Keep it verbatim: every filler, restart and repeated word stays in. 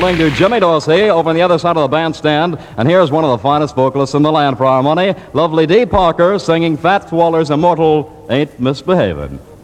listening to Jimmy Dorsey over on the other side of the bandstand. And here's one of the finest vocalists in the land for our money, lovely Dee Parker, singing Fats Waller's immortal Ain't Misbehavin'.